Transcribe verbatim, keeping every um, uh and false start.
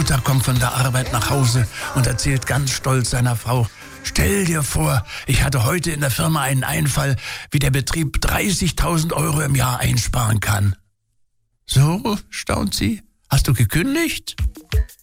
Vater kommt von der Arbeit nach Hause und erzählt ganz stolz seiner Frau: Stell dir vor, ich hatte heute in der Firma einen Einfall, wie der Betrieb dreißigtausend Euro im Jahr einsparen kann. So, staunt sie. Hast du gekündigt?